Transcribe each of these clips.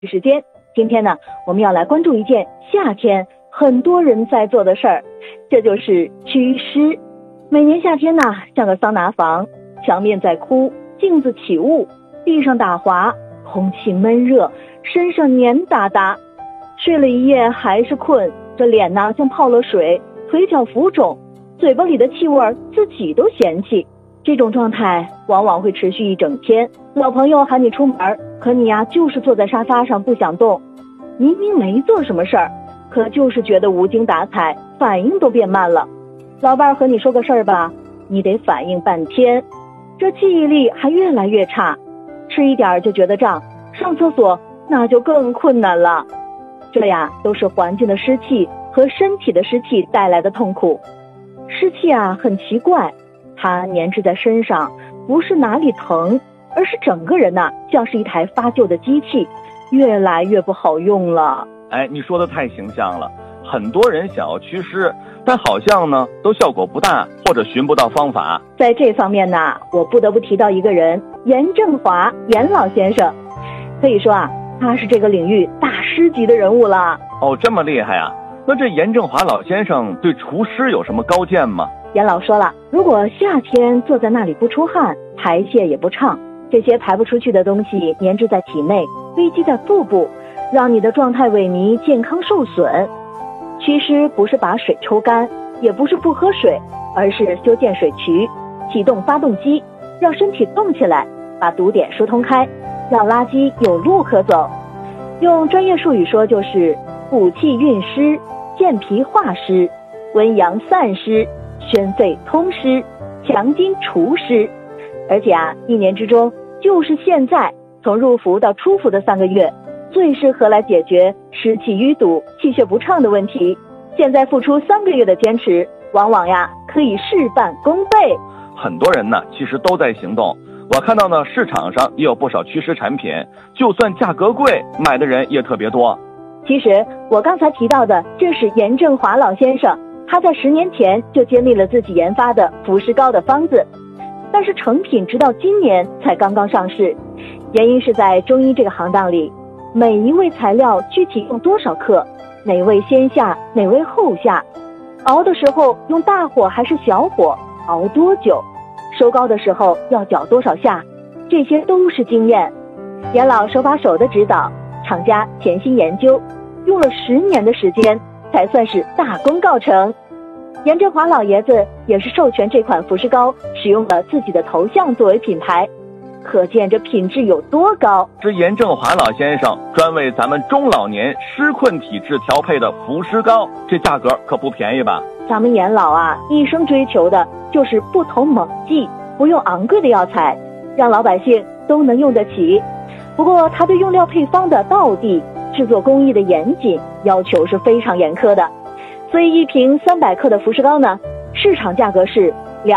时间。今天呢，我们要来关注一件夏天很多人在做的事儿，这就是祛湿。每年夏天呢，像个桑拿房，墙面在哭，镜子起雾，地上打滑，空气闷热，身上黏哒哒，睡了一夜还是困，这脸呢像泡了水，腿脚浮肿，嘴巴里的气味自己都嫌弃。这种状态往往会持续一整天，老朋友喊你出门，可你呀就是坐在沙发上不想动，明明没做什么事儿，可就是觉得无精打采，反应都变慢了。老伴和你说个事儿吧，你得反应半天，这记忆力还越来越差，吃一点就觉得胀，上厕所那就更困难了。这呀都是环境的湿气和身体的湿气带来的痛苦。湿气啊很奇怪，它粘滞在身上，不是哪里疼，而是整个人呐像是一台发旧的机器，越来越不好用了。 哎，你说的太形象了，很多人想要祛湿，但好像呢都效果不大，或者寻不到方法。 在这方面呢，我不得不提到一个人，严正华严老先生。可以说啊，他是这个领域大师级的人物了。 哦，这么厉害啊？那这严正华老先生对除湿有什么高见吗？ 严老说了，如果夏天坐在那里不出汗，排泄也不畅，这些排不出去的东西粘滞在体内，堆积在腹部，让你的状态萎靡，健康受损。祛湿不是把水抽干，也不是不喝水，而是修建水渠，启动发动机，让身体动起来，把堵点疏通开，让垃圾有路可走。用专业术语说，就是补气运湿，健脾化湿，温阳散湿，宣肺通湿，强筋除湿。而且啊，一年之中就是现在，从入伏到出伏的3个月，最适合来解决湿气淤堵、气血不畅的问题。现在付出3个月的坚持，往往呀可以事半功倍。 很多人呢其实都在行动，我看到呢市场上也有不少祛湿产品，就算价格贵，买的人也特别多。 其实我刚才提到的这是严正华老先生，他在10年前就建立了自己研发的服湿膏的方子，但是成品直到今年才刚刚上市。原因是在中医这个行当里，每一味材料具体用多少克，哪味先下，哪味后下，熬的时候用大火还是小火，熬多久，收膏的时候要搅多少下，这些都是经验。严老手把手的指导，厂家潜心研究，用了10年的时间才算是大功告成。严正华老爷子也是授权这款服湿膏使用了自己的头像作为品牌，可见这品质有多高。 这严正华老先生专为咱们中老年湿困体质调配的服湿膏，这价格可不便宜吧？ 咱们严老啊，一生追求的就是不投猛剂，不用昂贵的药材，让老百姓都能用得起。不过他对用料配方的道地、制作工艺的严谨要求是非常严苛的，所以一瓶300克的服湿膏呢，市场价格是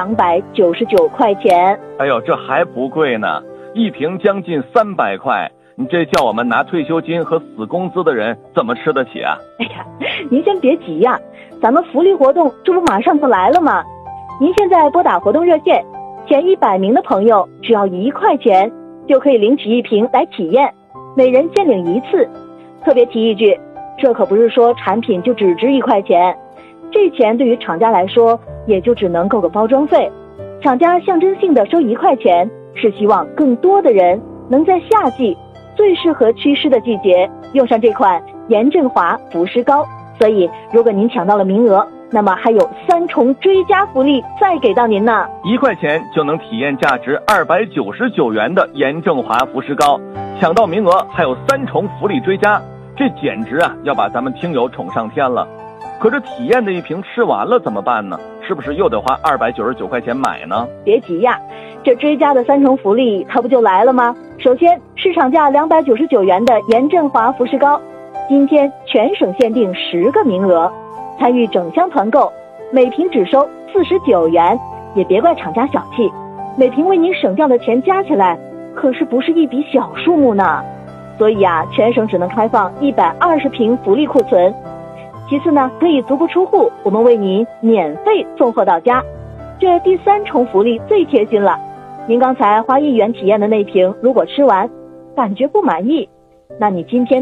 299块钱。 哎呦，这还不贵呢，一瓶将近300块，你这叫我们拿退休金和死工资的人怎么吃得起啊？ 哎呀，您先别急呀，咱们福利活动这不马上就来了吗？您现在拨打活动热线，前100名的朋友只要1块钱就可以领取一瓶来体验，每人限领1次。特别提一句，这可不是说产品就只值1块钱，这钱对于厂家来说也就只能够个包装费。厂家象征性的收1块钱，是希望更多的人能在夏季最适合祛湿的季节用上这款严正华服湿膏。所以如果您抢到了名额，那么还有3重追加福利再给到您呢。 1块钱就能体验价值299元的严正华服湿膏，抢到名额还有3重福利追加，这简直啊要把咱们听友宠上天了。可这体验的一瓶吃完了怎么办呢？是不是又得花299块钱买呢？ 别急呀，这追加的3重福利它不就来了吗？首先，市场价299元的严正华服湿膏，今天全省限定10个名额，参与整箱团购，每瓶只收49元。也别怪厂家小气，每瓶为您省掉的钱加起来可是不是一笔小数目呢。所以啊，全省只能开放120瓶福利库存。其次呢，可以足不出户，我们为您免费送货到家。这第3重福利最贴心了，您刚才花1元体验的那瓶，如果吃完感觉不满意， 那你今天